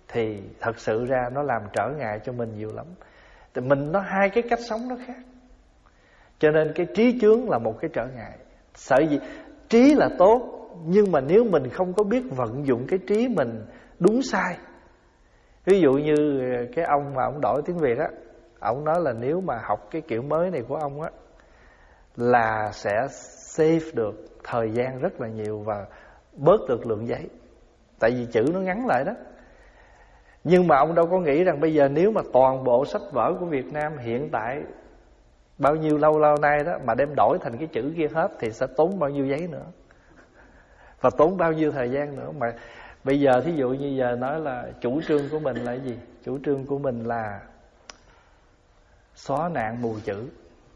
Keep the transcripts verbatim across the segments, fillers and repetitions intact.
thì thật sự ra nó làm trở ngại cho mình nhiều lắm. Thì mình nó hai cái cách sống nó khác, cho nên cái trí chướng là một cái trở ngại. Sợ gì? Trí là tốt, nhưng mà nếu mình không có biết vận dụng cái trí mình đúng sai. Ví dụ như cái ông mà ông đổi tiếng Việt á, ông nói là nếu mà học cái kiểu mới này của ông á là sẽ save được thời gian rất là nhiều và bớt được lượng giấy, tại vì chữ nó ngắn lại đó. Nhưng mà ông đâu có nghĩ rằng bây giờ nếu mà toàn bộ sách vở của Việt Nam hiện tại bao nhiêu lâu lâu nay đó mà đem đổi thành cái chữ kia hết thì sẽ tốn bao nhiêu giấy nữa, và tốn bao nhiêu thời gian nữa. Mà bây giờ thí dụ như giờ nói là chủ trương của mình là cái gì? Chủ trương của mình là xóa nạn mù chữ,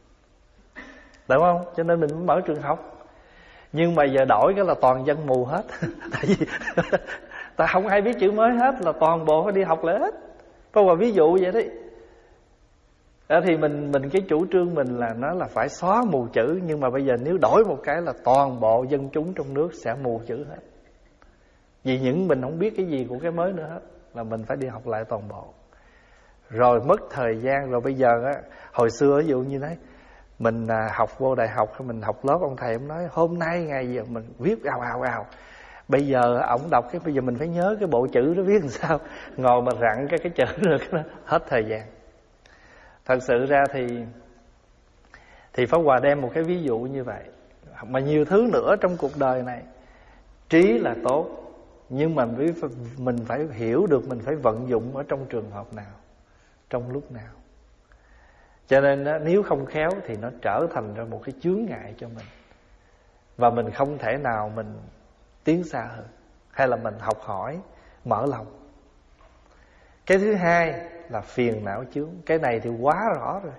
đúng không? Cho nên mình mới mở trường học. Nhưng mà giờ đổi cái là toàn dân mù hết. Tại vì ta không ai biết chữ mới hết, là toàn bộ phải đi học lại hết. Có một ví dụ vậy đấy. Đó thì mình mình cái chủ trương mình là nó là phải xóa mù chữ, nhưng mà bây giờ nếu đổi một cái là toàn bộ dân chúng trong nước sẽ mù chữ hết. Vì những mình không biết cái gì của cái mới nữa hết, là mình phải đi học lại toàn bộ. Rồi mất thời gian. Rồi bây giờ á, hồi xưa ví dụ như đấy, mình à, học vô đại học, mình học lớp, ông thầy ông nói hôm nay ngày giờ mình viết ào ào ào. Bây giờ ổng đọc cái bây giờ mình phải nhớ cái bộ chữ đó viết làm sao, ngồi mà rặn cái cái chữ được, hết thời gian. Thật sự ra thì thì Pháp Hòa đem một cái ví dụ như vậy. Mà nhiều thứ nữa trong cuộc đời này. Trí là tốt, nhưng mà mình phải hiểu được mình phải vận dụng ở trong trường hợp nào, trong lúc nào. Cho nên nếu không khéo thì nó trở thành ra một cái chướng ngại cho mình, và mình không thể nào mình tiến xa hơn, hay là mình học hỏi, mở lòng. Cái thứ hai là phiền não chướng. Cái này thì quá rõ rồi.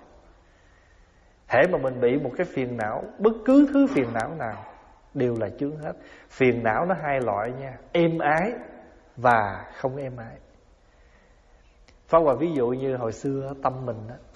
Hễ mà mình bị một cái phiền não, bất cứ thứ phiền não nào đều là chướng hết. Phiền não nó hai loại nha, êm ái và không êm ái. Pháp Hòa ví dụ như hồi xưa tâm mình đó,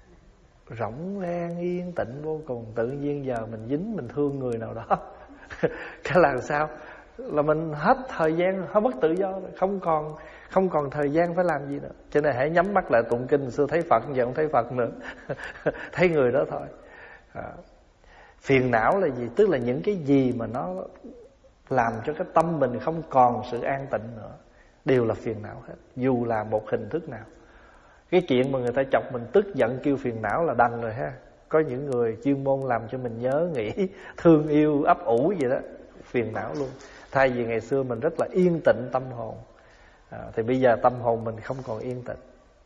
rỗng rang yên tĩnh vô cùng. Tự nhiên giờ mình dính, mình thương người nào đó cái làm sao là mình hết thời gian, hết mất tự do rồi, không còn không còn thời gian phải làm gì nữa. Cho nên hãy nhắm mắt lại tụng kinh. Xưa thấy Phật, giờ không thấy Phật nữa thấy người đó thôi. à. Phiền não là gì? Tức là những cái gì mà nó làm cho cái tâm mình không còn sự an tịnh nữa, đều là phiền não hết, dù là một hình thức nào. Cái chuyện mà người ta chọc mình tức giận kêu phiền não là đành rồi ha. Có những người chuyên môn làm cho mình nhớ nghĩ, thương yêu, ấp ủ gì đó, phiền não luôn. Thay vì ngày xưa mình rất là yên tịnh tâm hồn, à, thì bây giờ tâm hồn mình không còn yên tịnh.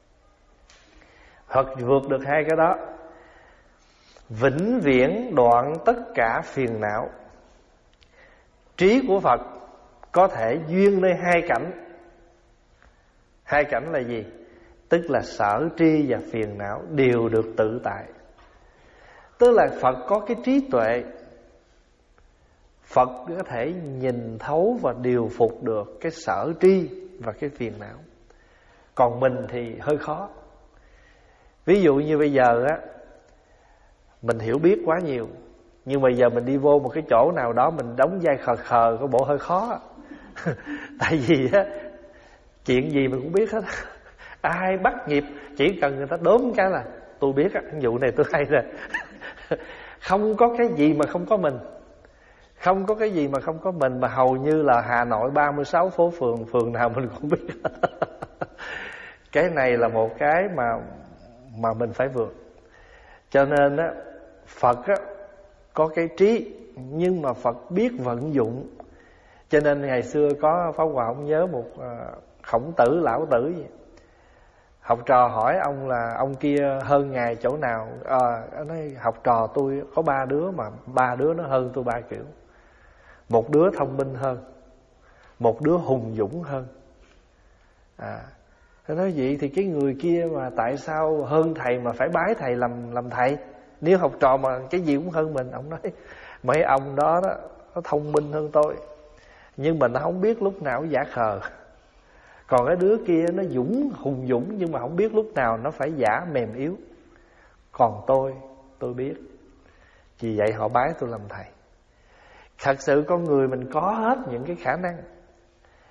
Hoặc vượt được hai cái đó, vĩnh viễn đoạn tất cả phiền não. Trí của Phật có thể duyên nơi hai cảnh. Hai cảnh là gì? Tức là sở tri và phiền não đều được tự tại. Tức là Phật có cái trí tuệ, Phật có thể nhìn thấu và điều phục được cái sở tri và cái phiền não. Còn mình thì hơi khó. Ví dụ như bây giờ á, mình hiểu biết quá nhiều, nhưng bây giờ mình đi vô một cái chỗ nào đó mình đóng vai khờ khờ, có bộ hơi khó. Tại vì á, chuyện gì mình cũng biết hết. Ai bắt nghiệp chỉ cần người ta đốm cái là tôi biết á, vụ này tôi hay rồi. Không có cái gì mà không có mình. Không có cái gì mà không có mình. Mà hầu như là Hà Nội ba mươi sáu phố phường, phường nào mình cũng biết. Cái này là một cái mà Mà mình phải vượt. Cho nên á, Phật á, có cái trí, nhưng mà Phật biết vận dụng. Cho nên ngày xưa có Pháp Hòa ông nhớ một uh, Khổng Tử, Lão Tử vậy. Học trò hỏi ông là ông kia hơn ngài chỗ nào. à, Ông nói học trò tôi có ba đứa, mà ba đứa nó hơn tôi ba kiểu. Một đứa thông minh hơn, một đứa hùng dũng hơn. À Tôi nói vậy thì cái người kia mà tại sao hơn thầy mà phải bái thầy làm làm thầy? Nếu học trò mà cái gì cũng hơn mình. Ông nói mấy ông đó, đó nó thông minh hơn tôi, nhưng mà nó không biết lúc nào giả khờ. Còn cái đứa kia nó dũng, hùng dũng, nhưng mà không biết lúc nào nó phải giả mềm yếu. Còn tôi, tôi biết. Vì vậy họ bái tôi làm thầy. Thật sự con người mình có hết những cái khả năng,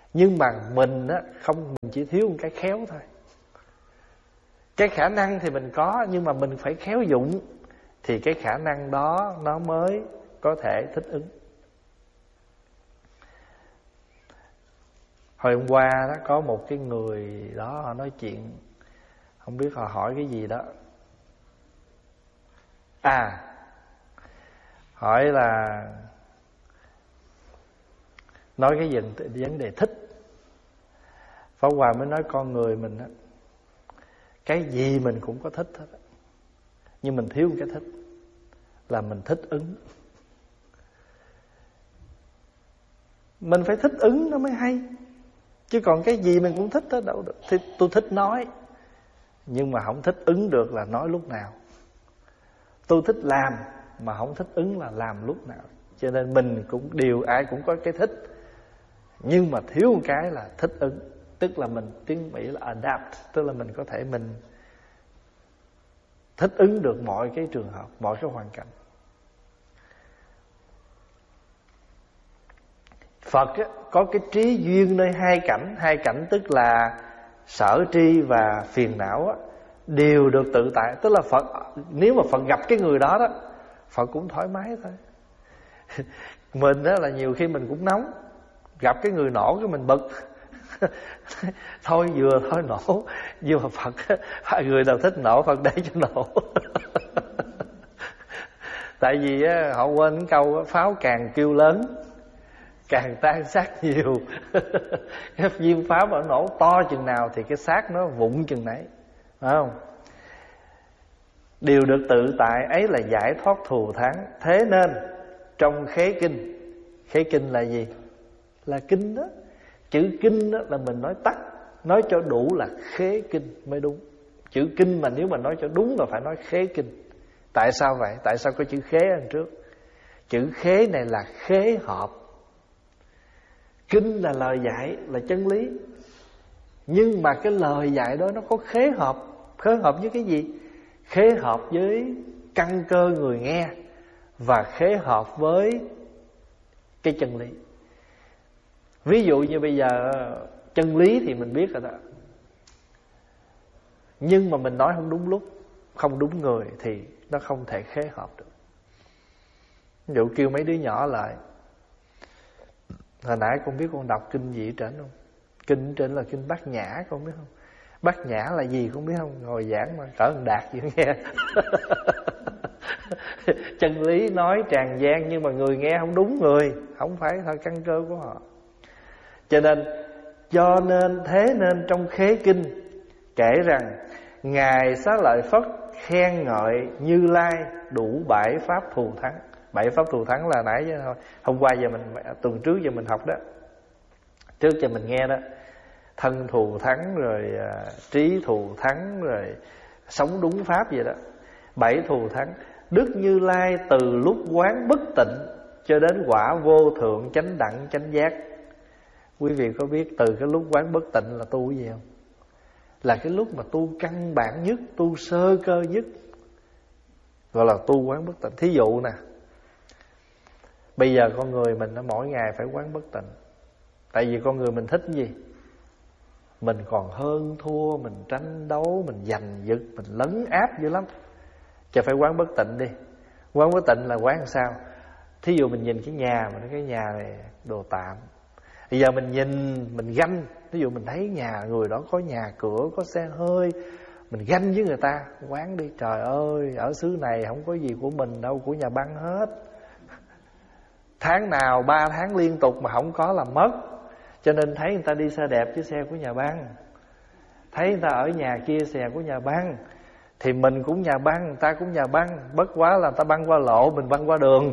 Nhưng mà mình á, không, mình chỉ thiếu một cái khéo thôi. Cái khả năng thì mình có, nhưng mà mình phải khéo dụng, thì cái khả năng đó nó mới có thể thích ứng. Hồi hôm qua đó, có một cái người đó họ nói chuyện, không biết họ hỏi cái gì đó. À, hỏi là nói cái gì, vấn đề thích. Pháp Hòa mới nói con người mình á, cái gì mình cũng có thích hết, nhưng mình thiếu một cái thích, là mình thích ứng. Mình phải thích ứng nó mới hay. Chứ còn cái gì mình cũng thích đó đâu được. Thì tôi thích nói, nhưng mà không thích ứng được là nói lúc nào. Tôi thích làm, mà không thích ứng là làm lúc nào. Cho nên mình cũng đều, ai cũng có cái thích, nhưng mà thiếu một cái là thích ứng. Tức là mình, tiếng Mỹ là adapt, tức là mình có thể mình thích ứng được mọi cái trường hợp, mọi cái hoàn cảnh. Phật á, có cái trí duyên nơi hai cảnh. Hai cảnh tức là sở tri và phiền não á, đều được tự tại. Tức là Phật, nếu mà Phật gặp cái người đó đó, Phật cũng thoải mái thôi. Mình đó là nhiều khi mình cũng nóng, gặp cái người nổ cái mình bực. Thôi vừa thôi nổ. Nhưng mà Phật, người nào thích nổ Phật để cho nổ. Tại vì á, họ quên cái câu pháo càng kêu lớn càng tan xác nhiều. Cái viên pháo mà nổ to chừng nào thì cái xác nó vụn chừng nấy, phải không? Điều được tự tại ấy là giải thoát thù thắng. Thế nên trong khế kinh, khế kinh là gì? Là kinh đó. Chữ kinh đó là mình nói tắt, nói cho đủ là khế kinh mới đúng. Chữ kinh mà nếu mà nói cho đúng là phải nói khế kinh. Tại sao vậy? Tại sao có chữ khế ở trước? Chữ khế này là khế hợp. Kinh là lời dạy, là chân lý. Nhưng mà cái lời dạy đó nó có khế hợp. Khế hợp với cái gì? Khế hợp với căn cơ người nghe, và khế hợp với cái chân lý. Ví dụ như bây giờ chân lý thì mình biết rồi đó, nhưng mà mình nói không đúng lúc, không đúng người thì nó không thể khế hợp được. Ví dụ kêu mấy đứa nhỏ lại, hồi nãy con biết con đọc kinh gì ở trên không? Kinh trên là kinh Bát Nhã, con biết không? Bát Nhã là gì con biết không? Ngồi giảng mà cỡ một đạt gì nghe. Chân lý nói tràn gian, nhưng mà người nghe không đúng người, không phải là căn cơ của họ. Cho nên Cho nên thế nên trong khế kinh kể rằng Ngài Xá Lợi Phất khen ngợi Như Lai đủ bảy pháp thù thắng. Bảy pháp thù thắng là nãy thôi, hôm qua giờ mình, tuần trước giờ mình học đó, trước giờ mình nghe đó. Thân thù thắng, rồi uh, trí thù thắng, rồi sống đúng pháp vậy đó. Bảy thù thắng. Đức Như Lai từ lúc quán bất tịnh cho đến quả vô thượng chánh đẳng chánh giác. Quý vị có biết từ cái lúc quán bất tịnh là tu cái gì không? Là cái lúc mà tu căn bản nhất, tu sơ cơ nhất, gọi là tu quán bất tịnh. Thí dụ nè, bây giờ con người mình nó mỗi ngày phải quán bất tịnh. Tại vì con người mình thích cái gì? Mình còn hơn thua, mình tranh đấu, mình giành giật, mình lấn áp dữ lắm. Chứ phải quán bất tịnh đi. Quán bất tịnh là quán làm sao? Thí dụ mình nhìn cái nhà, mình nói cái nhà này đồ tạm. Bây giờ mình nhìn, mình ganh. Ví dụ mình thấy nhà người đó có nhà cửa, có xe hơi, mình ganh với người ta. Quán đi, trời ơi, ở xứ này không có gì của mình đâu, của nhà băng hết. Tháng nào ba tháng liên tục mà không có là mất. Cho nên thấy người ta đi xe đẹp chứ xe của nhà băng, thấy người ta ở nhà kia xe của nhà băng, thì mình cũng nhà băng, người ta cũng nhà băng. Bất quá là người ta băng qua lộ, mình băng qua đường.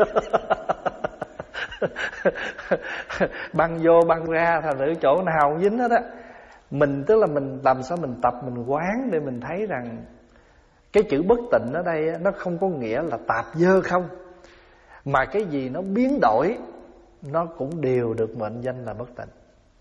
Băng vô băng ra, thành thử chỗ nào cũng dính hết á. Mình tức là mình làm sao mình tập, mình quán để mình thấy rằng cái chữ bất tịnh ở đây nó không có nghĩa là tạp dơ không, mà cái gì nó biến đổi nó cũng đều được mệnh danh là bất tịnh.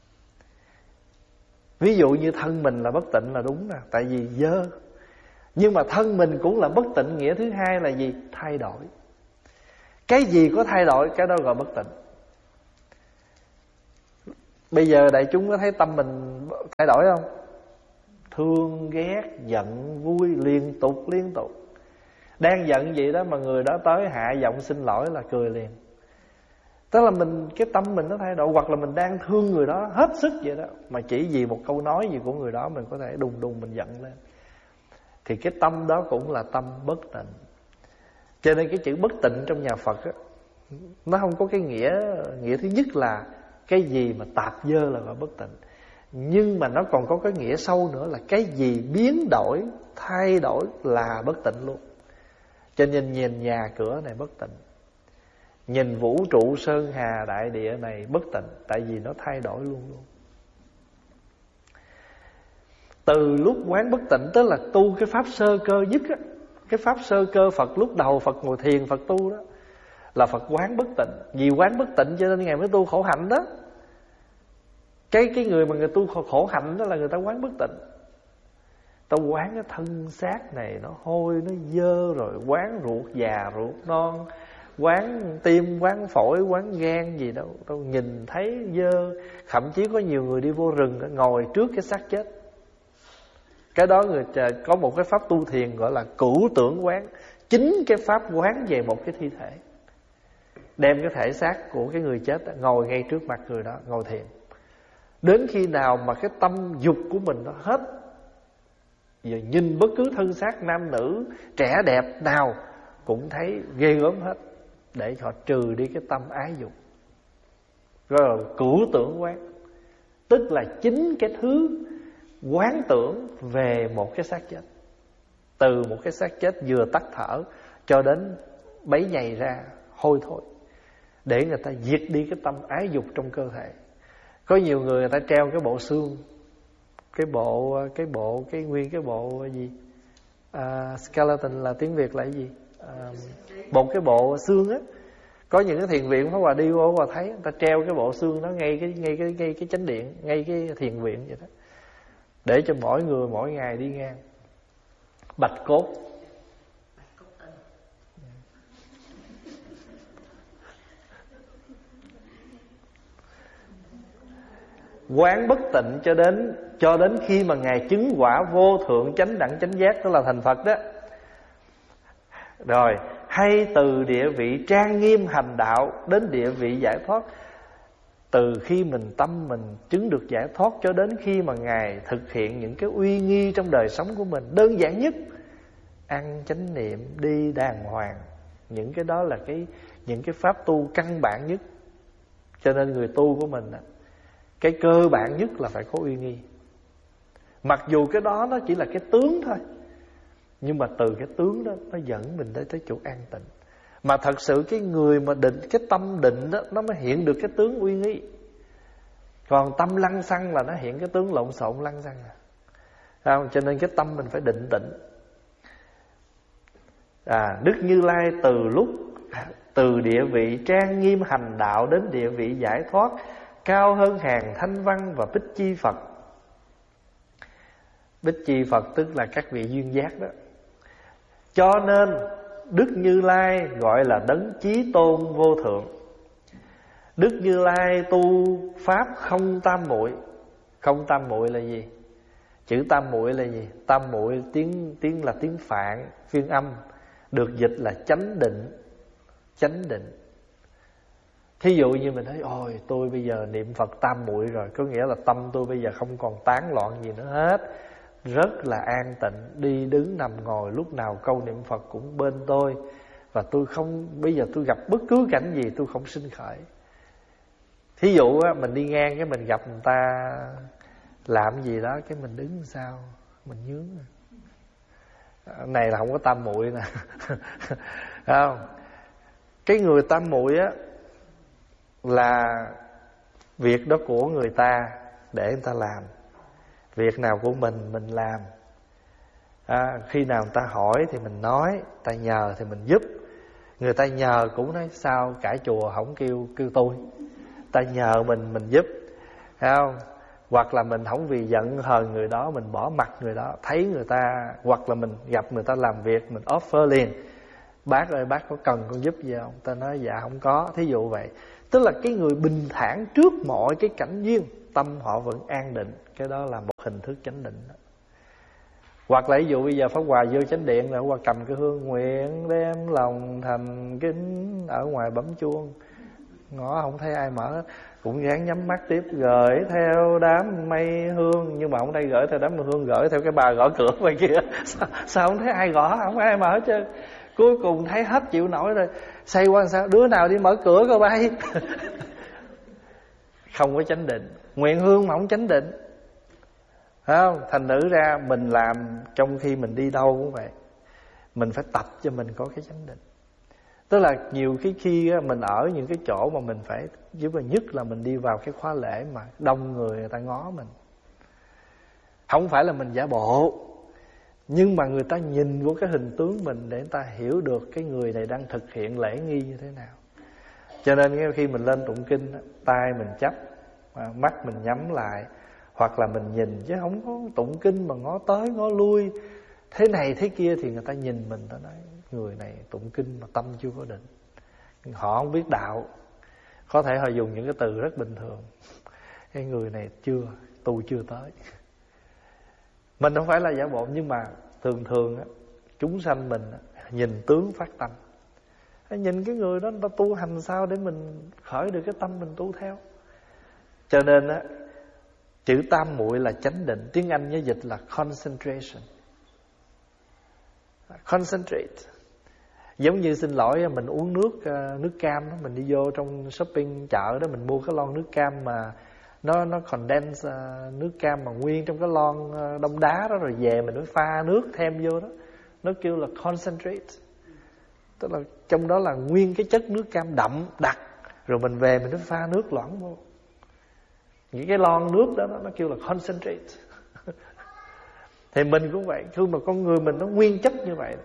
Ví dụ như thân mình là bất tịnh là đúng nè, tại vì dơ. Nhưng mà thân mình cũng là bất tịnh, nghĩa thứ hai là gì? Thay đổi. Cái gì có thay đổi, cái đó gọi bất tịnh. Bây giờ đại chúng có thấy tâm mình thay đổi không? Thương, ghét, giận, vui liên tục liên tục. Đang giận vậy đó mà người đó tới hạ giọng xin lỗi là cười liền. Tức là mình, cái tâm mình nó thay đổi. Hoặc là mình đang thương người đó hết sức vậy đó, mà chỉ vì một câu nói gì của người đó mình có thể đùng đùng mình giận lên. Thì cái tâm đó cũng là tâm bất tịnh. Cho nên cái chữ bất tịnh trong nhà Phật á, nó không có cái nghĩa. Nghĩa thứ nhất là cái gì mà tạp dơ là gọi bất tịnh. Nhưng mà nó còn có cái nghĩa sâu nữa là cái gì biến đổi, thay đổi là bất tịnh luôn. Cho nên nhìn nhà cửa này bất tịnh, nhìn vũ trụ sơn hà đại địa này bất tịnh. Tại vì nó thay đổi luôn luôn. Từ lúc quán bất tịnh, tức là tu cái pháp sơ cơ nhất á, cái pháp sơ cơ Phật lúc đầu Phật ngồi thiền Phật tu đó, là Phật quán bất tịnh. Vì quán bất tịnh cho nên Ngài mới tu khổ hạnh đó. Cái cái người mà người tu khổ, khổ hạnh đó là người ta quán bất tịnh. Ta quán cái thân xác này nó hôi, nó dơ, rồi quán ruột già, ruột non, quán tim, quán phổi, quán gan gì đâu. Tao nhìn thấy dơ. Thậm chí có nhiều người đi vô rừng ngồi trước cái xác chết. Cái đó người có một cái pháp tu thiền gọi là cửu tưởng quán. Chính cái pháp quán về một cái thi thể, đem cái thể xác của cái người chết ngồi ngay trước mặt người đó, ngồi thiền. Đến khi nào mà cái tâm dục của mình nó hết, giờ nhìn bất cứ thân xác nam nữ trẻ đẹp nào cũng thấy ghê gớm hết, để họ trừ đi cái tâm ái dục. Rồi cửu tưởng quán, tức là chính cái thứ quán tưởng về một cái xác chết. Từ một cái xác chết vừa tắt thở cho đến bấy nhầy ra hôi thối, để người ta diệt đi cái tâm ái dục trong cơ thể. Có nhiều người người ta treo cái bộ xương, Cái bộ Cái bộ Cái nguyên cái bộ gì à, skeleton là tiếng Việt là cái gì à, một cái bộ xương á. Có những cái thiền viện Pháp Hòa đi vô và thấy người ta treo cái bộ xương đó ngay cái ngay cái ngay cái chánh điện, ngay cái thiền viện vậy đó, để cho mỗi người mỗi ngày đi ngang. Bạch cốt. Quán bất tịnh cho đến cho đến khi mà Ngài chứng quả vô thượng chánh đẳng chánh giác, đó là thành Phật đó. Rồi, hay từ địa vị trang nghiêm hành đạo đến địa vị giải thoát. Từ khi mình tâm mình chứng được giải thoát cho đến khi mà Ngài thực hiện những cái uy nghi trong đời sống của mình. Đơn giản nhất, ăn chánh niệm, đi đàng hoàng. Những cái đó là cái những cái pháp tu căn bản nhất. Cho nên người tu của mình, cái cơ bản nhất là phải có uy nghi. Mặc dù cái đó nó chỉ là cái tướng thôi, nhưng mà từ cái tướng đó nó dẫn mình tới tới chỗ an tịnh. Mà thật sự cái người mà định, cái tâm định đó, nó mới hiện được cái tướng uy nghi. Còn tâm lăng xăng là nó hiện cái tướng lộn xộn lăng xăng à. Không? Cho nên cái tâm mình phải định tĩnh. à, Đức Như Lai từ lúc từ địa vị trang nghiêm hành đạo đến địa vị giải thoát, cao hơn hàng Thanh Văn và Bích Chi Phật. Bích Chi Phật tức là các vị duyên giác đó. Cho nên Đức Như Lai gọi là đấng chí tôn vô thượng. Đức Như Lai tu pháp không tam muội. Không tam muội là gì? Chữ tam muội là gì? Tam muội tiếng tiếng là tiếng Phạn phiên âm, được dịch là chánh định. Chánh định. Thí dụ như mình thấy ôi tôi bây giờ niệm Phật tam muội rồi, có nghĩa là tâm tôi bây giờ không còn tán loạn gì nữa hết, rất là an tịnh, đi đứng nằm ngồi lúc nào câu niệm Phật cũng bên tôi, và tôi không, bây giờ tôi gặp bất cứ cảnh gì tôi không sinh khởi. Thí dụ á, mình đi ngang cái mình gặp người ta làm gì đó, cái mình đứng sao mình nhướng. Này là không có tam muội nè. Không? Cái người tam muội á là việc đó của người ta để người ta làm, việc nào của mình mình làm. à, Khi nào người ta hỏi thì mình nói, người ta nhờ thì mình giúp. Người ta nhờ cũng nói sao cả chùa không kêu kêu tôi, ta nhờ mình mình giúp, thấy không? Hoặc là mình không vì giận hờn người đó mình bỏ mặt người đó. Thấy người ta, hoặc là mình gặp người ta làm việc mình offer liền, bác ơi bác có cần con giúp gì không? Ta nói dạ không có, thí dụ vậy. Tức là cái người bình thản trước mọi cái cảnh duyên, tâm họ vẫn an định. Cái đó là một hình thức chánh định đó. Hoặc là ví dụ bây giờ Pháp Hòa vô chánh điện là Hòa cầm cái hương, nguyện đem lòng thành kính, ở ngoài bấm chuông, ngõ không thấy ai mở, cũng gắng nhắm mắt tiếp, gửi theo đám mây hương. Nhưng mà không đây gửi theo đám mây hương, gửi theo cái bà gõ cửa ngoài kia. Sao, sao không thấy ai gõ, không ai mở chứ. Cuối cùng thấy hết chịu nổi rồi, xoay qua sao, đứa nào đi mở cửa coi bay. Không có chánh định. Nguyện hương mà không chánh định, phải không? Thành thử ra mình làm trong khi mình đi đâu cũng vậy, mình phải tập cho mình có cái chánh định. Tức là nhiều cái khi mình ở những cái chỗ mà mình phải, chứ mà nhất là mình đi vào cái khóa lễ mà đông người, người ta ngó mình. Không phải là mình giả bộ, nhưng mà người ta nhìn vô cái hình tướng mình để người ta hiểu được cái người này đang thực hiện lễ nghi như thế nào. Cho nên khi mình lên tụng kinh, tay mình chắp, mắt mình nhắm lại, hoặc là mình nhìn, chứ không có tụng kinh mà ngó tới ngó lui thế này thế kia, thì người ta nhìn mình, ta nói người này tụng kinh mà tâm chưa có định, họ không biết đạo. Có thể họ dùng những cái từ rất bình thường, cái người này chưa, tu chưa tới. Mình không phải là giả bộ, nhưng mà thường thường á, chúng sanh mình nhìn tướng phát tâm. Nhìn cái người đó, người ta tu hành sao để mình khởi được cái tâm mình tu theo. Cho nên á, chữ tam muội là chánh định. Tiếng Anh nhớ dịch là concentration. Concentrate. Giống như xin lỗi mình uống nước nước cam đó, mình đi vô trong shopping chợ đó, mình mua cái lon nước cam mà nó nó condense nước cam mà nguyên trong cái lon đông đá đó, rồi về mình mới pha nước thêm vô đó, nó kêu là concentrate. Tức là trong đó là nguyên cái chất nước cam đậm đặc, rồi mình về mình mới pha nước loãng vô. Những cái lon nước đó nó kêu là concentrate. Thì mình cũng vậy, khi mà con người mình nó nguyên chất như vậy.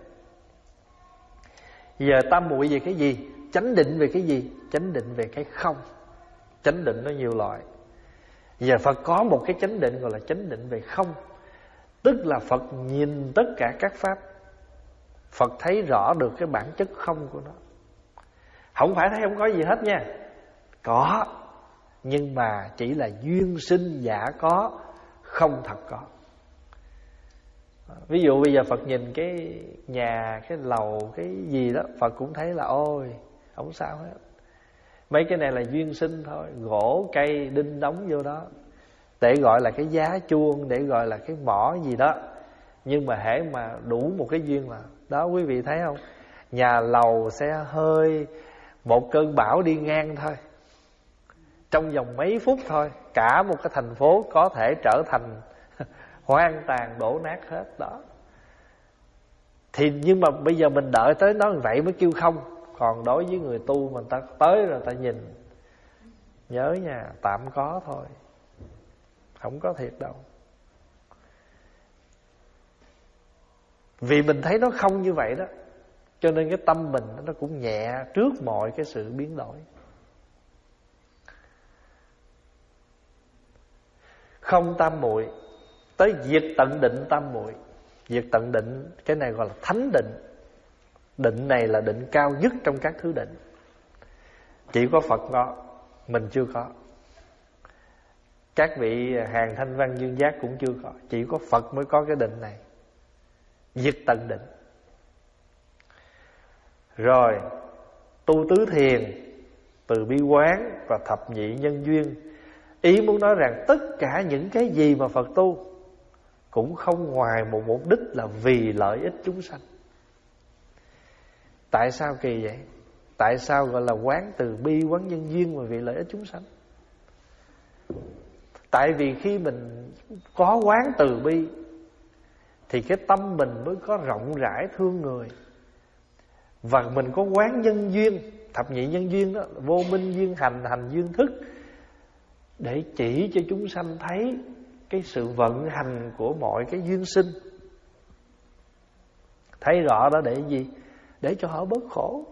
Giờ tam muội về cái gì? Chánh định về cái gì? Chánh định về cái không. Chánh định nó nhiều loại. Giờ Phật có một cái chánh định gọi là chánh định về không. Tức là Phật nhìn tất cả các pháp, Phật thấy rõ được cái bản chất không của nó. Không phải thấy không có gì hết nha, có, nhưng mà chỉ là duyên sinh giả có, không thật có. Ví dụ bây giờ Phật nhìn cái nhà, cái lầu, cái gì đó, Phật cũng thấy là ôi, không sao hết. Mấy cái này là duyên sinh thôi, gỗ, cây, đinh đóng vô đó, để gọi là cái giá chuông, để gọi là cái mỏ gì đó. Nhưng mà hễ mà đủ một cái duyên là đó, quý vị thấy không? Nhà lầu xe hơi, một cơn bão đi ngang thôi, trong vòng mấy phút thôi, cả một cái thành phố có thể trở thành hoang tàn đổ nát hết đó. Thì nhưng mà bây giờ mình đợi tới nó vậy mới kêu không. Còn đối với người tu mình ta tới rồi ta nhìn, nhớ nha, tạm có thôi, không có thiệt đâu. Vì mình thấy nó không như vậy đó, cho nên cái tâm mình nó cũng nhẹ trước mọi cái sự biến đổi. Không tam muội, tới diệt tận định tam muội. Diệt tận định, cái này gọi là thánh định. Định này là định cao nhất trong các thứ định. Chỉ có Phật có, mình chưa có. Các vị hàng thanh văn dương giác cũng chưa có. Chỉ có Phật mới có cái định này, diệt tận định. Rồi tu tứ thiền, từ bi quán và thập nhị nhân duyên. Ý muốn nói rằng tất cả những cái gì mà Phật tu cũng không ngoài một mục đích là vì lợi ích chúng sanh. Tại sao kỳ vậy? Tại sao gọi là quán từ bi, quán nhân duyên và vì lợi ích chúng sanh? Tại vì khi mình có quán từ bi thì cái tâm mình mới có rộng rãi thương người. Và mình có quán nhân duyên, thập nhị nhân duyên đó, vô minh duyên hành, hành duyên thức, để chỉ cho chúng sanh thấy cái sự vận hành của mọi cái duyên sinh. Thấy rõ đó để gì? Để cho họ bớt khổ.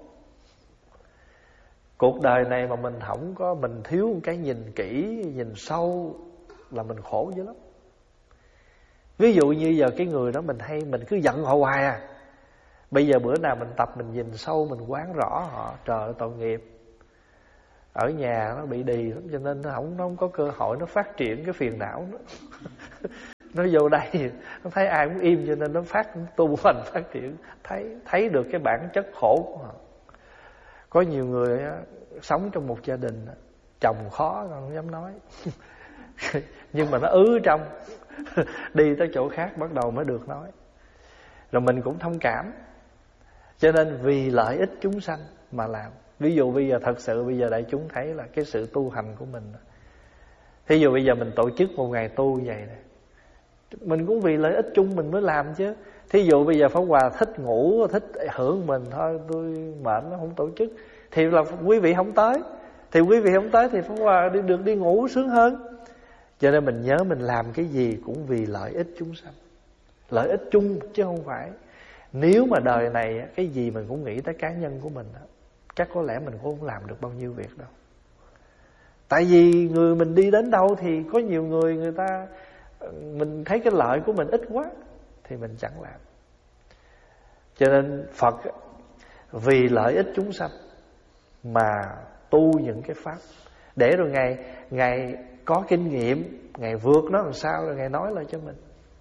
Cuộc đời này mà mình không có, mình thiếu một cái nhìn kỹ, nhìn sâu là mình khổ dữ lắm. Ví dụ như giờ cái người đó mình hay, mình cứ giận họ hoài à. Bây giờ bữa nào mình tập, mình nhìn sâu, mình quán rõ họ, trời ơi tội nghiệp. ở nhà nó bị đì lắm, cho nên nó không, nó không có cơ hội nó phát triển cái phiền não nữa. Nó vô đây nó thấy ai cũng im, cho nên nó phát tu hành phát triển, thấy thấy được cái bản chất khổ của họ. Có nhiều người á, sống trong một gia đình, chồng khó còn không dám nói. Nhưng mà nó ứ trong. Đi tới chỗ khác bắt đầu mới được nói. Rồi mình cũng thông cảm. Cho nên vì lợi ích chúng sanh mà làm. Ví dụ bây giờ thật sự bây giờ đại chúng thấy là cái sự tu hành của mình. Thí dụ bây giờ mình tổ chức một ngày tu vậy này, mình cũng vì lợi ích chung mình mới làm chứ. Thí dụ bây giờ Pháp Hòa thích ngủ, thích hưởng mình thôi, tôi mệt nó không tổ chức, thì là quý vị không tới. Thì quý vị không tới thì Pháp Hòa đi được đi ngủ sướng hơn. Cho nên mình nhớ mình làm cái gì cũng vì lợi ích chúng sanh, lợi ích chung chứ không phải. Nếu mà đời này cái gì mình cũng nghĩ tới cá nhân của mình, chắc có lẽ mình cũng không làm được bao nhiêu việc đâu. Tại vì người mình đi đến đâu thì có nhiều người người ta, mình thấy cái lợi của mình ít quá thì mình chẳng làm. Cho nên Phật vì lợi ích chúng sanh mà tu những cái pháp, để rồi Ngài Ngài có kinh nghiệm, Ngài vượt nó làm sao rồi Ngài nói lại cho mình.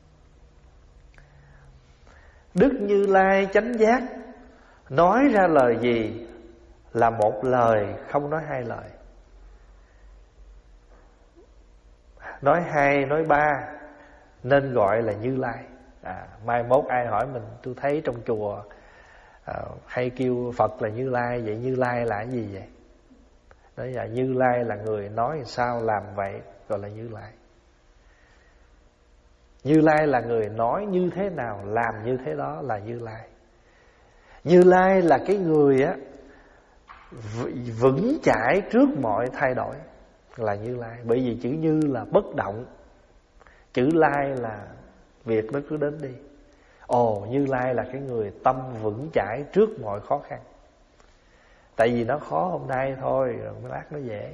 Đức Như Lai chánh giác, nói ra lời gì là một lời, không nói hai lời. Nói hai, nói ba nên gọi là Như Lai. à, Mai mốt ai hỏi mình, tôi thấy trong chùa à, hay kêu Phật là Như Lai. Vậy Như Lai là cái gì vậy? Nói là Như Lai là người nói sao làm vậy, gọi là Như Lai. Như Lai là người nói như thế nào làm như thế đó là Như Lai. Như Lai là cái người á vững chãi trước mọi thay đổi là Như Lai. Bởi vì chữ Như là bất động, chữ Lai là việc nó cứ đến đi. Ồ, Như Lai là cái người tâm vững chãi trước mọi khó khăn. Tại vì nó khó hôm nay thôi, rồi mấy lát nó dễ.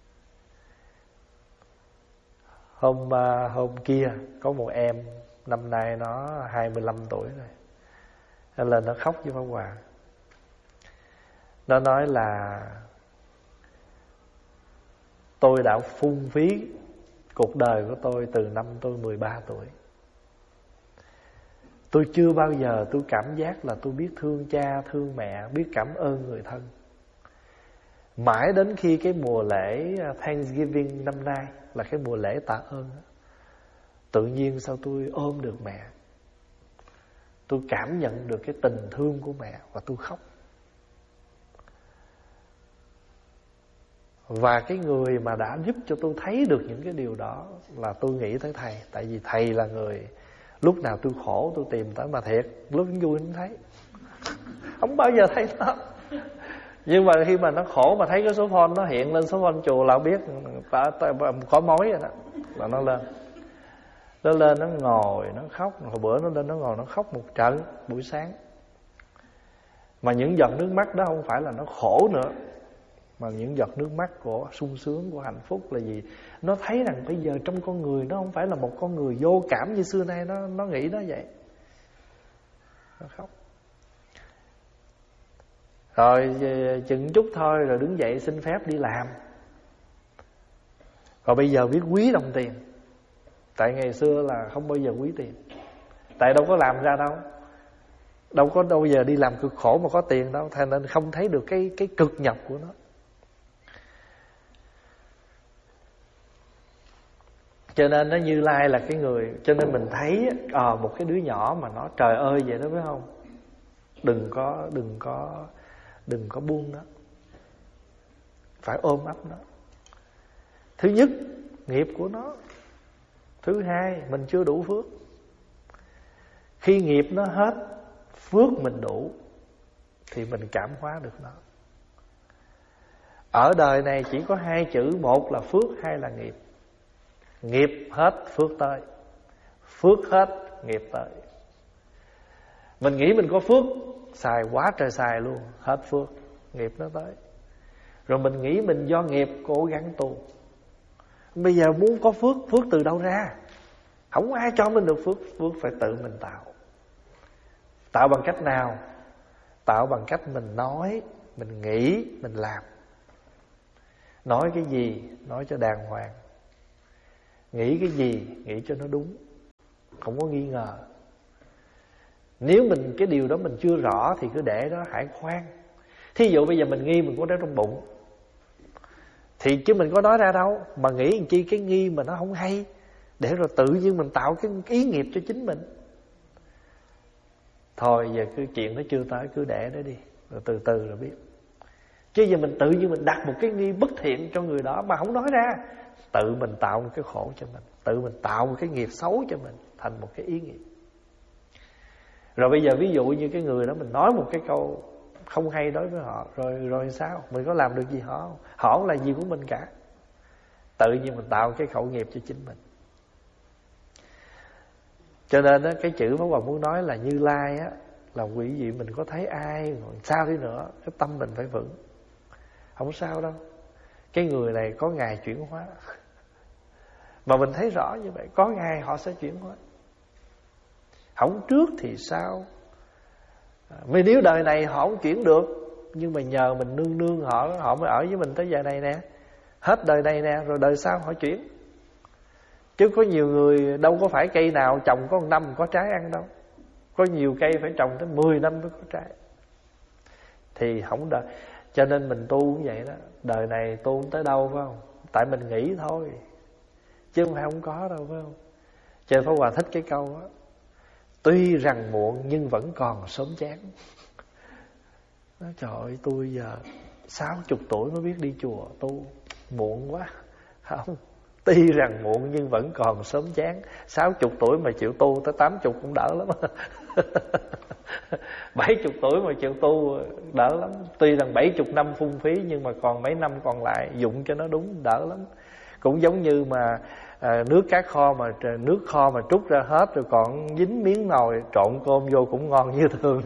Hôm hôm kia có một em, năm nay nó hai mươi lăm tuổi rồi, nên là nó khóc với Pháp Hòa. Nó nói là tôi đã phung phí cuộc đời của tôi từ năm tôi mười ba tuổi. Tôi chưa bao giờ tôi cảm giác là tôi biết thương cha, thương mẹ, biết cảm ơn người thân. Mãi đến khi cái mùa lễ Thanksgiving năm nay là cái mùa lễ tạ ơn, tự nhiên sao tôi ôm được mẹ, tôi cảm nhận được cái tình thương của mẹ và tôi khóc. Và cái người mà đã giúp cho tôi thấy được những cái điều đó là tôi nghĩ tới Thầy. Tại vì Thầy là người lúc nào tôi khổ tôi tìm tới, mà thiệt lúc vui không thấy, không bao giờ thấy nó. Nhưng mà khi mà nó khổ mà thấy cái số phone nó hiện lên, số phone chùa là biết có mối rồi đó, là nó lên. Nó lên nó ngồi nó khóc. Hồi bữa nó lên nó ngồi nó khóc một trận buổi sáng. Mà những giọt nước mắt đó không phải là nó khổ nữa, mà những giọt nước mắt của sung sướng, của hạnh phúc. Là gì? Nó thấy rằng bây giờ trong con người nó không phải là một con người vô cảm như xưa nay nó, nó nghĩ nó vậy. Nó khóc. Rồi chừng chút thôi rồi đứng dậy xin phép đi làm. Rồi bây giờ biết quý đồng tiền. Tại ngày xưa là không bao giờ quý tiền. Tại đâu có làm ra đâu, đâu có đâu giờ đi làm cực khổ mà có tiền đâu. Thành nên không thấy được cái, cái cực nhọc của nó. Cho nên nó Như Lai là cái người. Cho nên mình thấy à, một cái đứa nhỏ mà nó trời ơi vậy đó, phải không? Đừng có Đừng có Đừng có buông nó, phải ôm ấp nó. Thứ nhất, nghiệp của nó. Thứ hai, mình chưa đủ phước. Khi nghiệp nó hết, phước mình đủ thì mình cảm hóa được nó. Ở đời này chỉ có hai chữ, một là phước, hai là nghiệp. Nghiệp hết, phước tới. Phước hết, nghiệp tới. Mình nghĩ mình có phước, xài quá trời xài luôn, hết phước, nghiệp nó tới. Rồi mình nghĩ mình do nghiệp cố gắng tu. Bây giờ muốn có phước, phước từ đâu ra? Không ai cho mình được phước. Phước phải tự mình tạo. Tạo bằng cách nào? Tạo bằng cách mình nói, mình nghĩ, mình làm. Nói cái gì nói cho đàng hoàng, nghĩ cái gì nghĩ cho nó đúng, không có nghi ngờ. Nếu mình cái điều đó mình chưa rõ thì cứ để đó, hãy khoan. Thí dụ bây giờ mình nghi mình có đau trong bụng thì chứ mình có nói ra đâu, mà nghĩ làm chi cái nghi mà nó không hay, để rồi tự nhiên mình tạo cái ý nghiệp cho chính mình. Thôi giờ cứ chuyện nó chưa tới, cứ để đó đi, rồi từ từ rồi biết. Chứ giờ mình tự nhiên mình đặt một cái nghi bất thiện cho người đó mà không nói ra, tự mình tạo một cái khổ cho mình, tự mình tạo một cái nghiệp xấu cho mình, thành một cái ý nghiệp. Rồi bây giờ ví dụ như cái người đó mình nói một cái câu không hay đối với họ, rồi rồi sao? Mình có làm được gì họ không? Họ không là gì của mình cả. Tự nhiên mình tạo cái khẩu nghiệp cho chính mình. Cho nên đó, cái chữ Pháp Hòa muốn nói là Như Lai á, là quý vị mình có thấy ai sao đi nữa, cái tâm mình phải vững. Không sao đâu. Cái người này có ngày chuyển hóa. Mà mình thấy rõ như vậy, có ngày họ sẽ chuyển hóa. Không trước thì sao? Vì nếu đời này họ không chuyển được, nhưng mà nhờ mình nương nương họ, họ mới ở với mình tới giờ này nè. Hết đời này nè, rồi đời sau họ chuyển. Chứ có nhiều người đâu có phải cây nào trồng có một năm có trái ăn đâu. Có nhiều cây phải trồng tới mười năm mới có trái. Thì không đợi. Cho nên mình tu cũng vậy đó. Đời này tu tới đâu phải không? Tại mình nghĩ thôi, chứ không phải không có đâu phải không? Cho nên Pháp Hòa thích cái câu đó. Tuy rằng muộn nhưng vẫn còn sớm chán. Nói trời ơi, tôi giờ sáu chục tuổi mới biết đi chùa tu, muộn quá. Không, tuy rằng muộn nhưng vẫn còn sớm chán. Sáu chục tuổi mà chịu tu tới tám chục cũng đỡ lắm. Bảy chục tuổi mà chịu tu đỡ lắm. Tuy rằng bảy chục năm phung phí, nhưng mà còn mấy năm còn lại dụng cho nó đúng, đỡ lắm. Cũng giống như mà à, nước cá kho mà nước kho mà trút ra hết rồi còn dính miếng nồi, trộn cơm vô cũng ngon như thường.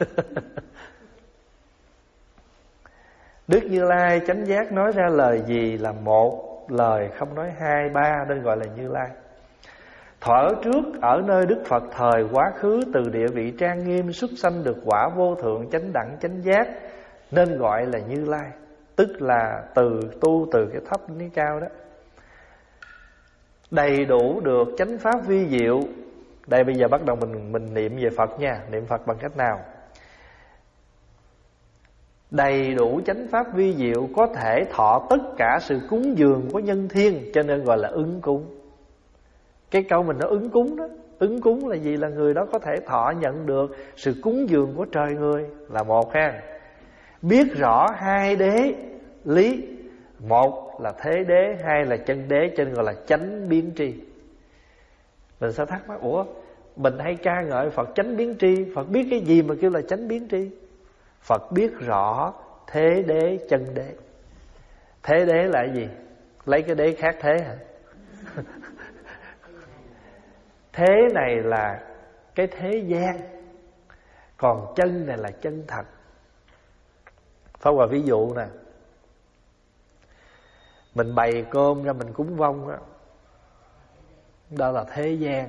Đức Như Lai chánh giác nói ra lời gì là một lời, không nói hai ba, nên gọi là Như Lai. Thuở trước ở nơi Đức Phật thời quá khứ, từ địa vị trang nghiêm xuất sanh được quả vô thượng chánh đẳng chánh giác, nên gọi là Như Lai. Tức là từ tu từ cái thấp đến cái cao đó. Đầy đủ được chánh pháp vi diệu. Đây bây giờ bắt đầu mình mình niệm về Phật nha. Niệm Phật bằng cách nào? Đầy đủ chánh pháp vi diệu, có thể thọ tất cả sự cúng dường của nhân thiên, cho nên gọi là ứng cúng. Cái câu mình nó ứng cúng đó. Ứng cúng là gì? Là người đó có thể thọ nhận được sự cúng dường của trời người, là một ha. Biết rõ hai đế lý, một là thế đế, hai là chân đế, cho nên gọi là chánh biến tri. Mình sao thắc mắc, ủa mình hay ca ngợi Phật chánh biến tri, Phật biết cái gì mà kêu là chánh biến tri? Phật biết rõ thế đế chân đế. Thế đế là cái gì? Lấy cái đế khác thế hả? Thế này là cái thế gian, còn chân này là chân thật. Pháp Hòa ví dụ nè, mình bày cơm ra mình cúng vong đó, đó là thế gian.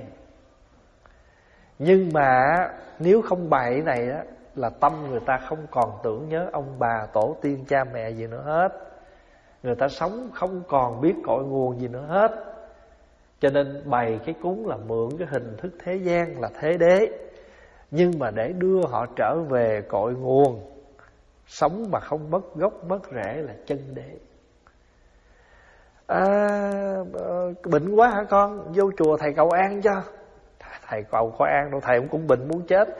Nhưng mà nếu không bày cái này đó, là tâm người ta không còn tưởng nhớ ông bà tổ tiên cha mẹ gì nữa hết. Người ta sống không còn biết cội nguồn gì nữa hết. Cho nên bày cái cúng là mượn cái hình thức thế gian là thế đế, nhưng mà để đưa họ trở về cội nguồn, sống mà không mất gốc mất rễ là chân đế. À, bệnh quá hả con? Vô chùa thầy cầu an cho. Thầy cầu có an đâu, thầy cũng cũng bệnh muốn chết.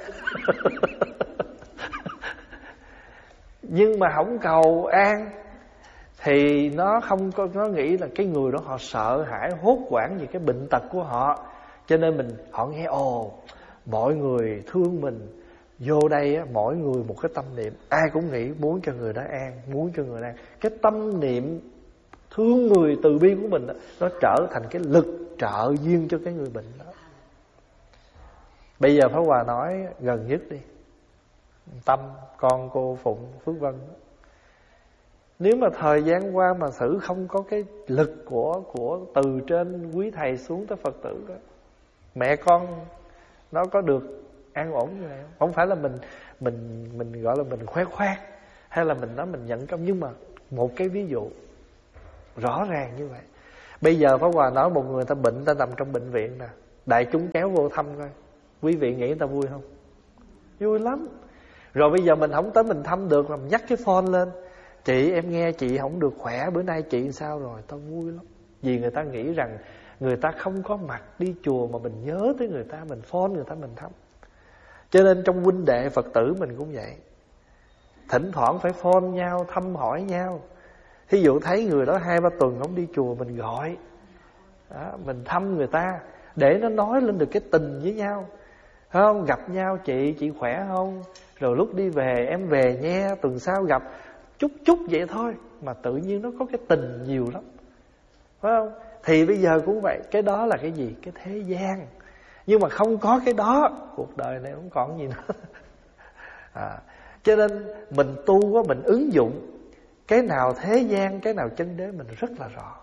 Nhưng mà không cầu an thì nó không có, nó nghĩ là cái người đó họ sợ hãi hốt hoảng về cái bệnh tật của họ. Cho nên mình họ nghe ồ mọi người thương mình, vô đây á, mỗi người một cái tâm niệm, ai cũng nghĩ muốn cho người đó an, muốn cho người đó an. Cái tâm niệm thương người từ bi của mình đó, nó trở thành cái lực trợ duyên cho cái người bệnh đó. Bây giờ Pháp Hòa nói gần nhất đi, Tâm con cô Phụng Phước Vân đó. Nếu mà thời gian qua mà thử không có cái lực của của từ trên quý thầy xuống tới Phật tử đó, mẹ con nó có được an ổn như vậy không? Không phải là mình mình mình gọi là mình khoe khoang hay là mình nói mình nhận công, nhưng mà một cái ví dụ Rõ ràng như vậy. Bây giờ Pháp Hòa nói một người ta bệnh, ta nằm trong bệnh viện nè, đại chúng kéo vô thăm coi, quý vị nghĩ người ta vui không? Vui lắm. Rồi bây giờ mình không tới mình thăm được, làm nhắc cái phone lên, chị em nghe chị không được khỏe, bữa nay chị sao rồi? Tao vui lắm. Vì người ta nghĩ rằng người ta không có mặt đi chùa mà mình nhớ tới người ta, mình phone người ta mình thăm. Cho nên trong huynh đệ Phật tử mình cũng vậy, thỉnh thoảng phải phone nhau, thăm hỏi nhau. Thí dụ thấy người đó hai ba tuần không đi chùa, mình gọi đó, mình thăm người ta để nó nói lên được cái tình với nhau, phải không? Gặp nhau, chị, chị khỏe không? Rồi lúc đi về, em về nha, tuần sau gặp. Chút chút vậy thôi mà tự nhiên nó có cái tình nhiều lắm, phải không? Thì bây giờ cũng vậy. Cái đó là cái gì? Cái thế gian. Nhưng mà không có cái đó, cuộc đời này không còn gì nữa. à, Cho nên mình tu á, mình ứng dụng cái nào thế gian, cái nào chân đế mình rất là rõ.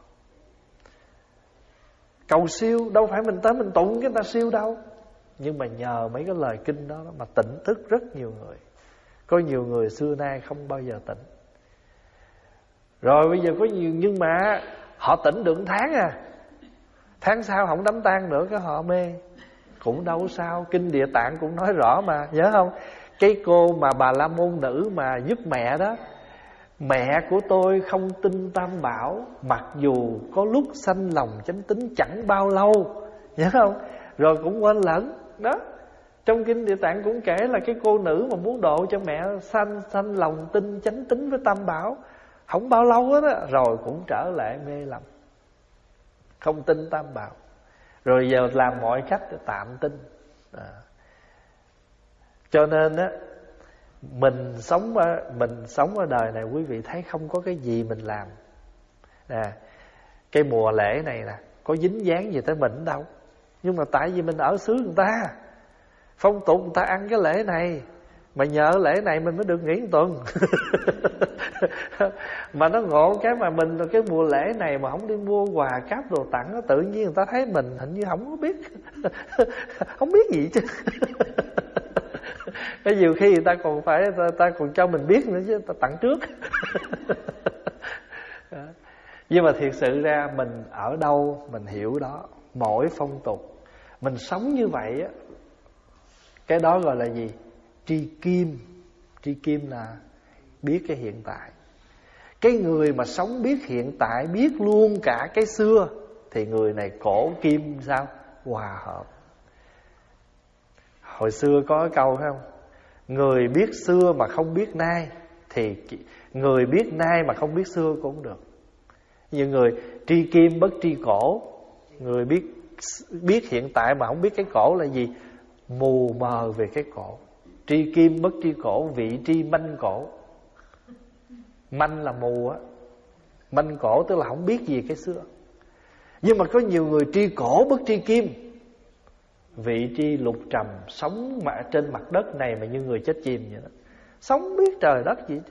Cầu siêu đâu phải mình tới mình tụng cái ta siêu đâu, nhưng mà nhờ mấy cái lời kinh đó mà tỉnh thức rất nhiều người. Có nhiều người xưa nay không bao giờ tỉnh. Rồi bây giờ có nhiều, nhưng mà họ tỉnh được một tháng à, tháng sau không đám tang nữa, cái họ mê. Cũng đâu sao, kinh Địa Tạng cũng nói rõ mà, nhớ không? Cái cô mà Bà La Môn nữ mà giúp mẹ đó, mẹ của tôi không tin Tam Bảo, mặc dù có lúc sanh lòng chánh tín chẳng bao lâu, nhớ không? Rồi cũng quên lẫn đó. Trong kinh Địa Tạng cũng kể là cái cô nữ mà muốn độ cho mẹ sanh sanh lòng tin chánh tín với Tam Bảo, không bao lâu hết á, rồi cũng trở lại mê lầm, không tin Tam Bảo. Rồi giờ làm mọi cách để tạm tin. à. Cho nên á, Mình sống ở, mình sống ở đời này, quý vị thấy không có cái gì mình làm nè. Cái mùa lễ này nè, có dính dáng gì tới mình đâu, nhưng mà tại vì mình ở xứ người ta, phong tục người ta ăn cái lễ này, mà nhờ lễ này mình mới được nghỉ một tuần. Mà nó ngộ cái mà mình cái mùa lễ này mà không đi mua quà cáp đồ tặng, tự nhiên người ta thấy mình hình như không có biết. Không biết gì chứ. Cái nhiều khi người ta còn phải ta, ta còn cho mình biết nữa chứ, ta tặng trước. Nhưng mà thiệt sự ra mình ở đâu mình hiểu đó. Mỗi phong tục mình sống như vậy á, cái đó gọi là gì? Tri kim. Tri kim là biết cái hiện tại. Cái người mà sống biết hiện tại, biết luôn cả cái xưa, thì người này cổ kim sao? Hòa hợp. Hồi xưa có cái câu phải không? Người biết xưa mà không biết nay, thì người biết nay mà không biết xưa cũng được. Như người tri kim bất tri cổ, người biết biết hiện tại mà không biết cái cổ là gì, mù mờ về cái cổ. Tri kim bất tri cổ, vị tri manh cổ. Manh là mù á, manh cổ tức là không biết gì cái xưa. Nhưng mà có nhiều người tri cổ bất tri kim, vị tri lục trầm, sống mà trên mặt đất này mà như người chết chìm vậy đó, sống biết trời đất gì chứ.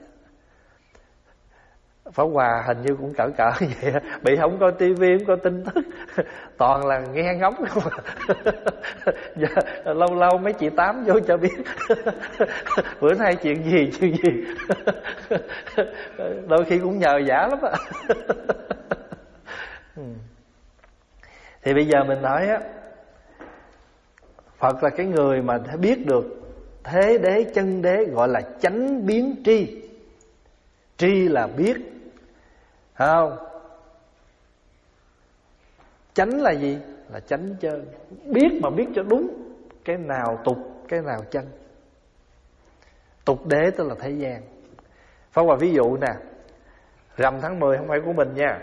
Pháp Hòa hình như cũng cỡ cỡ vậy, bị không coi tivi, không coi tin tức, toàn là nghe ngóng không à. Giờ, lâu lâu mấy chị Tám vô cho biết bữa nay chuyện gì chuyện gì. Đôi khi cũng nhờ giả lắm á. Thì bây giờ mình nói á, Phật là cái người mà biết được thế đế chân đế, gọi là chánh biến tri. Tri là biết, phải không? Chánh là gì? Là chánh chân. Biết mà biết cho đúng, cái nào tục, cái nào chân. Tục đế tức là thế gian. Pháp Hòa ví dụ nè, rằm tháng mười không phải của mình nha.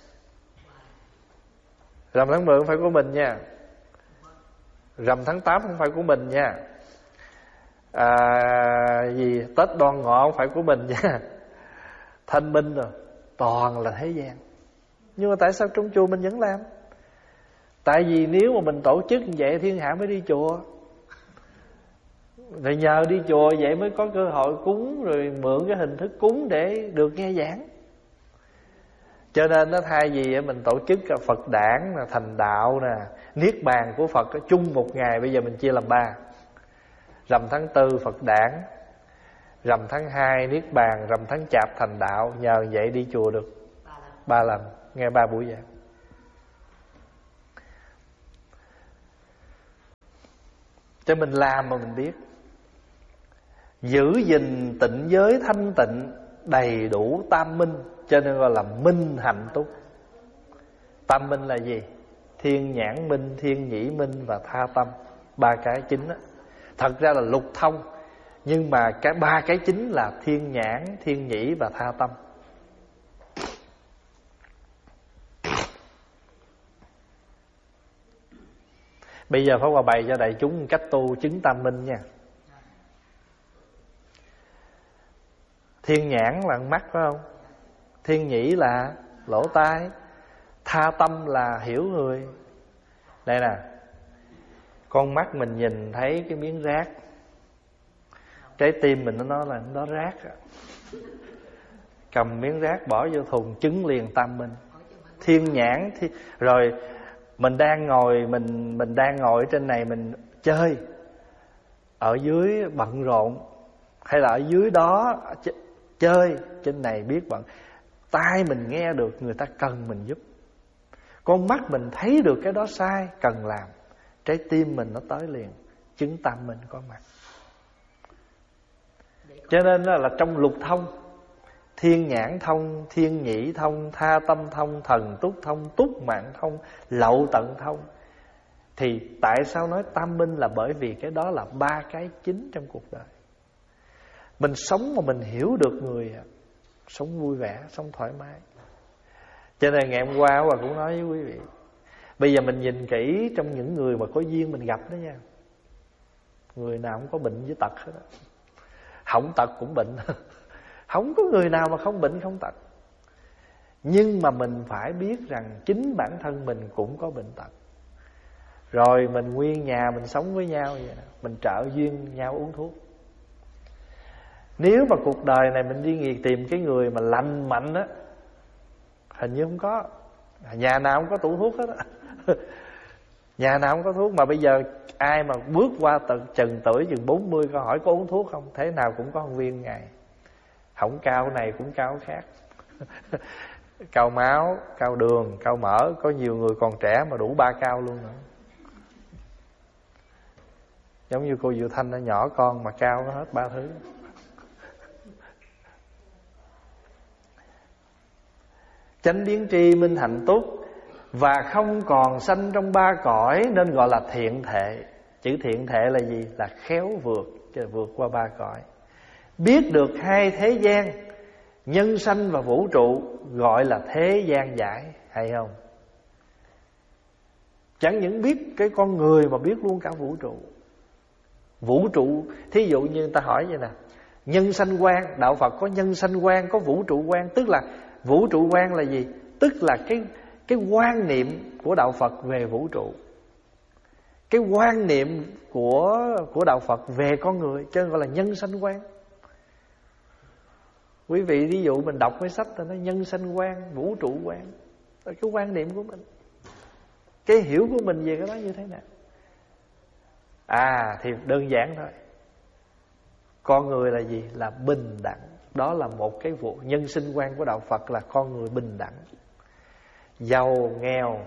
Rằm tháng mười không phải của mình nha. Rằm tháng tám không phải của mình nha. à, gì Tết Đoan Ngọ không phải của mình nha. Thanh minh rồi, toàn là thế gian. Nhưng mà tại sao trong chùa mình vẫn làm? Tại vì nếu mà mình tổ chức như vậy, thiên hạ mới đi chùa. Rồi nhờ đi chùa vậy mới có cơ hội cúng, rồi mượn cái hình thức cúng để được nghe giảng. Cho nên nó thay vì mình tổ chức Phật đản, thành đạo nè, niết bàn của Phật chung một ngày, bây giờ mình chia làm ba. Rằm tháng tư Phật đản, rằm tháng hai niết bàn, rằm tháng chạp thành đạo. Nhờ vậy đi chùa được ba lần. nghe ba buổi giảng. Cho mình làm mà mình biết. Giữ gìn tịnh giới thanh tịnh, đầy đủ tam minh, cho nên gọi là minh hạnh túc. Tam minh là gì? Thiên nhãn minh, thiên nhĩ minh và tha tâm. Ba cái chính đó. Thật ra là lục thông, nhưng mà cái ba cái chính là thiên nhãn, thiên nhĩ và tha tâm. Bây giờ Pháp Hòa bày cho đại chúng cách tu chứng tam minh nha. Thiên nhãn là mắt phải không? Thiên nhĩ là lỗ tai, tha tâm là hiểu người. Đây nè, con mắt mình nhìn thấy cái miếng rác, trái tim mình nó nói là đó rác. Cầm miếng rác bỏ vô thùng, chứng liền tam minh. Thiên nhãn thì, rồi mình đang ngồi mình mình đang ngồi trên này mình chơi, ở dưới bận rộn, hay là ở dưới đó chơi, trên này biết bận. Tai mình nghe được người ta cần mình giúp. Con mắt mình thấy được cái đó sai, cần làm. Trái tim mình nó tới liền, chứng tam minh có mặt. Cho nên là, là trong lục thông, thiên nhãn thông, thiên nhĩ thông, tha tâm thông, thần túc thông, túc mạng thông, lậu tận thông. Thì tại sao nói tam minh? Là bởi vì cái đó là ba cái chính trong cuộc đời. Mình sống mà mình hiểu được người, sống vui vẻ, sống thoải mái. Cho nên ngày hôm qua Hòa cũng nói với quý vị, bây giờ mình nhìn kỹ trong những người mà có duyên mình gặp đó nha, người nào cũng có bệnh với tật hết đó. Không tật cũng bệnh. Không có người nào mà không bệnh không tật. Nhưng mà mình phải biết rằng chính bản thân mình cũng có bệnh tật. Rồi mình nguyên nhà mình sống với nhau vậy đó, mình trợ duyên nhau uống thuốc. Nếu mà cuộc đời này mình đi nghiệt tìm cái người mà lành mạnh á, hình như không có. Nhà nào cũng có tủ thuốc hết á. Nhà nào cũng có thuốc. Mà bây giờ ai mà bước qua chừng tuổi chừng bốn mươi câu hỏi có uống thuốc không, thế nào cũng có một viên ngày. Không cao này cũng cao khác. Cao máu, cao đường, cao mỡ. Có nhiều người còn trẻ mà đủ ba cao luôn nữa. Giống như cô Diệu Thanh nó nhỏ con mà cao nó hết ba thứ. Chánh biến tri minh hạnh túc, và không còn sanh trong ba cõi, nên gọi là thiện thệ. Chữ thiện thệ là gì? Là khéo vượt, vượt qua ba cõi. Biết được hai thế gian, nhân sanh và vũ trụ, gọi là thế gian giải. Hay không? Chẳng những biết cái con người mà biết luôn cả vũ trụ. Vũ trụ, thí dụ như người ta hỏi vậy nè, nhân sanh quan, đạo Phật có nhân sanh quan, có vũ trụ quan. Tức là vũ trụ quan là gì? Tức là cái cái quan niệm của đạo Phật về vũ trụ, cái quan niệm của của đạo Phật về con người, cho nên gọi là nhân sanh quan. Quý vị ví dụ mình đọc cái sách ta nói nhân sanh quan, vũ trụ quan, là cái quan niệm của mình, cái hiểu của mình về cái đó như thế nào. À thì đơn giản thôi, con người là gì? Là bình đẳng. Đó là một cái vụ nhân sinh quan của đạo Phật, là con người bình đẳng. Giàu nghèo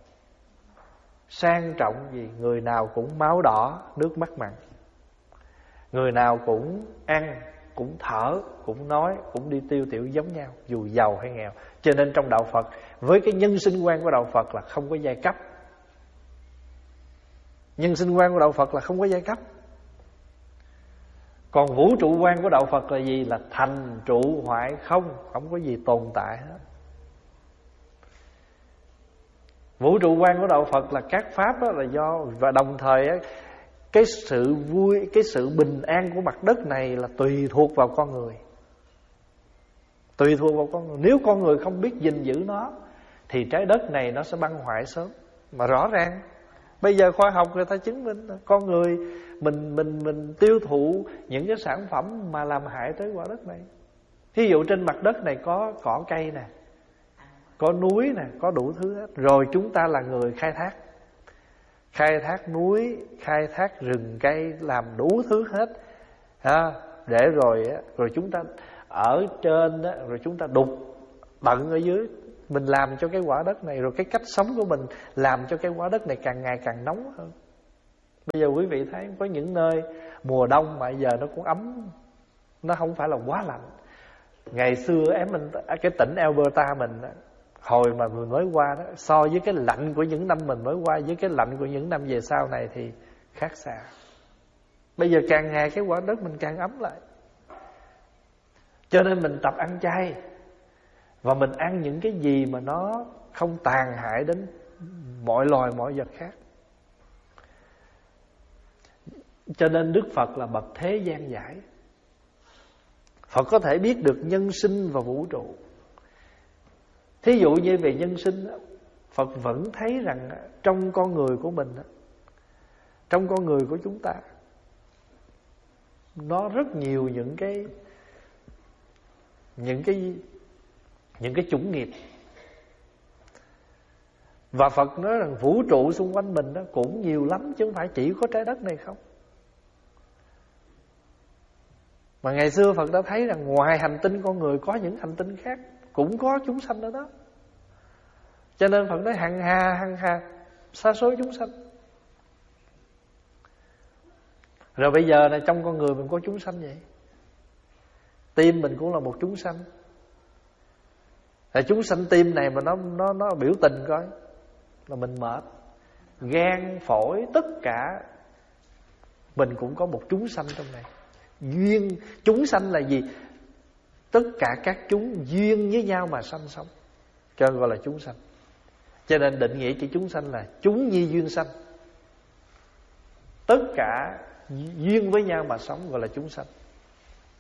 sang trọng gì, người nào cũng máu đỏ nước mắt mặn, người nào cũng ăn, cũng thở, cũng nói, cũng đi tiêu tiểu giống nhau, dù giàu hay nghèo. Cho nên trong đạo Phật, với cái nhân sinh quan của đạo Phật là không có giai cấp. Nhân sinh quan của đạo Phật là không có giai cấp. Còn vũ trụ quan của đạo Phật là gì? Là thành trụ hoại không, không có gì tồn tại hết. Vũ trụ quan của đạo Phật là các pháp đó là do, và đồng thời đó, cái sự vui, cái sự bình an của mặt đất này là tùy thuộc vào con người. Tùy thuộc vào con người. Nếu con người không biết gìn giữ nó thì trái đất này nó sẽ băng hoại sớm. Mà rõ ràng bây giờ khoa học người ta chứng minh con người mình mình mình tiêu thụ những cái sản phẩm mà làm hại tới quả đất này. Thí dụ trên mặt đất này có cỏ cây nè, có núi nè, có đủ thứ hết. Rồi chúng ta là người khai thác, khai thác núi, khai thác rừng cây, làm đủ thứ hết ha, để rồi rồi chúng ta ở trên đó, rồi chúng ta đục tận ở dưới, Mình làm cho cái quả đất này, rồi cái cách sống của mình làm cho cái quả đất này càng ngày càng nóng hơn. Bây giờ quý vị thấy có những nơi mùa đông mà giờ nó cũng ấm, nó không phải là quá lạnh. Ngày xưa em mình cái tỉnh Alberta mình, hồi mà mình mới qua đó, so với cái lạnh của những năm mình mới qua với cái lạnh của những năm về sau này thì khác xa. Bây giờ càng ngày cái quả đất mình càng ấm lại. Cho nên mình tập ăn chay, và mình ăn những cái gì mà nó không tàn hại đến mọi loài mọi vật khác. Cho nên Đức Phật là bậc thế gian giải. Phật có thể biết được nhân sinh và vũ trụ. Thí dụ như về nhân sinh, Phật vẫn thấy rằng trong con người của mình, trong con người của chúng ta, nó rất nhiều những cái Những cái Những cái chủng nghiệp. Và Phật nói rằng vũ trụ xung quanh mình đó cũng nhiều lắm, chứ không phải chỉ có trái đất này không. Mà ngày xưa Phật đã thấy rằng ngoài hành tinh con người có những hành tinh khác, cũng có chúng sanh ở đó. Cho nên Phật nói hằng hà hằng hà sa số chúng sanh. Rồi bây giờ này trong con người mình có chúng sanh vậy. Tim mình cũng là một chúng sanh. Là chúng sanh tim này mà nó nó nó biểu tình coi là mình mệt. Gan, phổi, tất cả mình cũng có một chúng sanh trong này. Duyên, chúng sanh là gì? Tất cả các chúng duyên với nhau mà sanh sống, cho nên gọi là chúng sanh. Cho nên định nghĩa cho chúng sanh là chúng nhi duyên sanh. Tất cả duyên với nhau mà sống gọi là chúng sanh.